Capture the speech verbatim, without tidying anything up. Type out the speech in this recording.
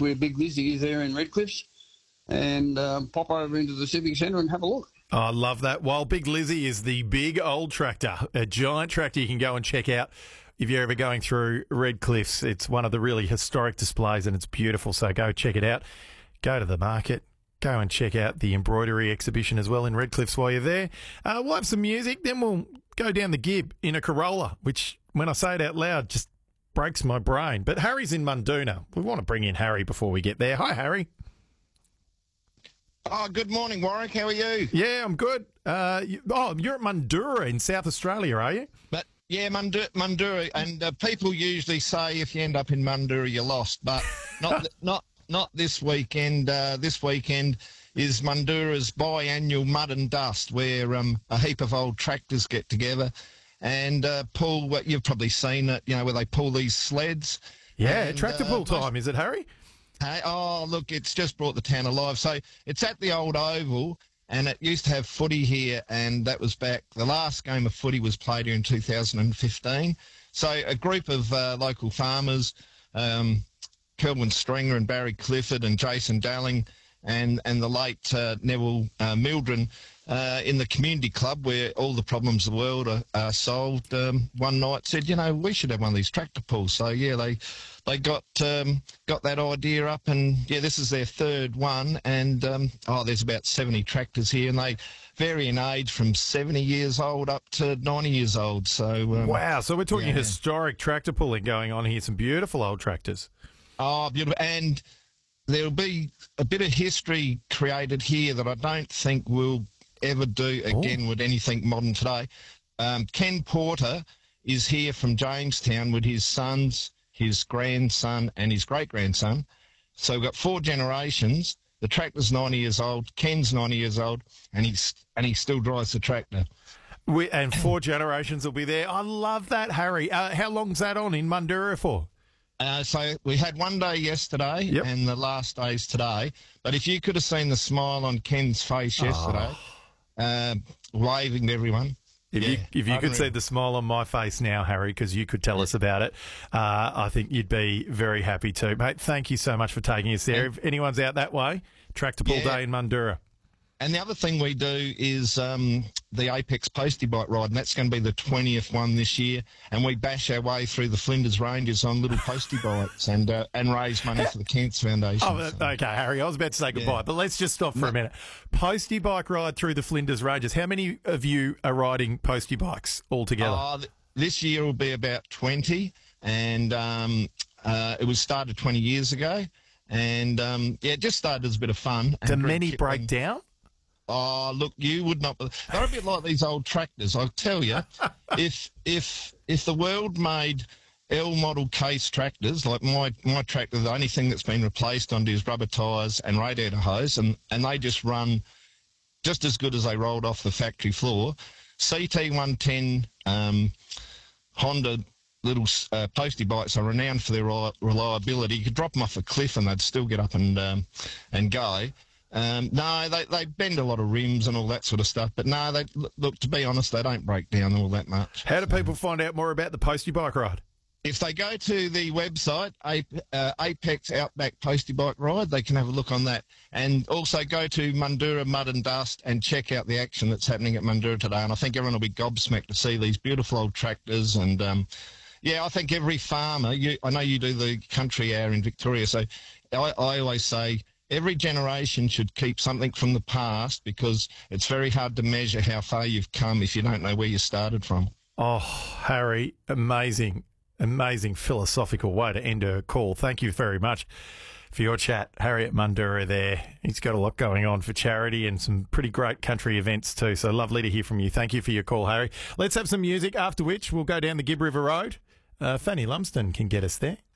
where Big Lizzie is there in Redcliffs, and um, pop over into the Civic Centre and have a look. Oh, I love that. While Big Lizzie is the big old tractor, a giant tractor you can go and check out if you're ever going through Redcliffs. It's one of the really historic displays and it's beautiful, so go check it out. Go to the market. Go and check out the embroidery exhibition as well in Redcliffs while you're there. Uh, we'll have some music, then we'll go down the Gib in a Corolla, which, when I say it out loud, just breaks my brain. But Harry's in Munduna. We want to bring in Harry before we get there. Hi, Harry. Oh, good morning, Warwick. How are you? Yeah, I'm good. Uh, you, oh, you're at Mundura in South Australia, are you? But yeah, Mundura, Mundura and uh, people usually say if you end up in Mundura, you're lost, but not not. Not this weekend. Uh, this weekend is Mundura's biannual Mud and Dust, where um, a heap of old tractors get together and uh, pull. What you've probably seen it, you know, where they pull these sleds. Yeah, and, tractor uh, pull time, is it, Harry? Hey, oh, look, it's just brought the town alive. So it's at the old Oval, and it used to have footy here, and that was back. The last game of footy was played here in two thousand fifteen. So a group of uh, local farmers. Um, Kelvin Stringer and Barry Clifford and Jason Dalling and, and the late uh, Neville uh, Mildren uh, in the community club where all the problems of the world are, are solved, um, one night said, you know, we should have one of these tractor pulls. So, yeah, they they got um, got that idea up and, yeah, this is their third one. And, um, oh, there's about seventy tractors here and they vary in age from seventy years old up to ninety years old. So um, wow, so we're talking yeah. historic tractor pulling going on here, some beautiful old tractors. Oh, beautiful. And there'll be a bit of history created here that I don't think we'll ever do again Ooh. with anything modern today. Um, Ken Porter is here from Jamestown with his sons, his grandson and his great-grandson. So we've got four generations. The tractor's ninety years old, Ken's ninety years old, and he's and he still drives the tractor. We, and four generations will be there. I love that, Harry. Uh, how long's that on in Mundura for? Uh, so we had one day yesterday yep. and the last day's today. But if you could have seen the smile on Ken's face yesterday, oh. uh, waving to everyone. If yeah, you, if you could see the smile on my face now, Harry, because you could tell yeah. us about it, uh, I think you'd be very happy too. Mate, thank you so much for taking us there. And if anyone's out that way, Tractor Pull yeah. Day in Mundura. And the other thing we do is um, the Apex Postie Bike Ride, and that's going to be the twentieth one this year. And we bash our way through the Flinders Ranges on little postie bikes and uh, and raise money for the Cancer Foundation. Oh, so. Okay, Harry, I was about to say goodbye, yeah. but let's just stop for no. a minute. Postie Bike Ride through the Flinders Ranges. How many of you are riding postie bikes altogether? Uh, th- this year will be about twenty, and um, uh, it was started twenty years ago. And, um, yeah, it just started as a bit of fun. Do many break down? Oh, look, you would not. They're a bit like these old tractors. I'll tell you, if if if the world made L model case tractors like my my tractor, the only thing that's been replaced on is rubber tyres and radiator hose, and and they just run just as good as they rolled off the factory floor. C T one ten um, Honda little uh, postie bikes are renowned for their reliability. You could drop them off a cliff and they'd still get up and um, and go. Um, no, they, they bend a lot of rims and all that sort of stuff. But no, they look, to be honest, they don't break down all that much. How do people find out more about the Postie Bike Ride? If they go to the website, uh, Apex Outback Postie Bike Ride, they can have a look on that. And also go to Mundura Mud and Dust and check out the action that's happening at Mundura today. And I think everyone will be gobsmacked to see these beautiful old tractors. And, um, yeah, I think every farmer, you, I know you do the country hour in Victoria, so I, I always say, every generation should keep something from the past because it's very hard to measure how far you've come if you don't know where you started from. Oh, Harry, amazing, amazing philosophical way to end a call. Thank you very much for your chat. Harriet Mundura there. He's got a lot going on for charity and some pretty great country events too. So lovely to hear from you. Thank you for your call, Harry. Let's have some music, after which we'll go down the Gib River Road. Uh, Fanny Lumsden can get us there.